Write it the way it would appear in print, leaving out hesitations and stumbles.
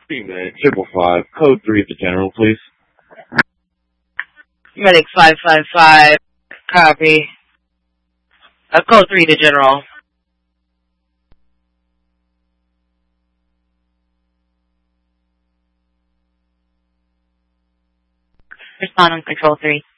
Medic 555, code 3 to General, please. Medic 555, copy. Code 3 to General. Respond on Control 3.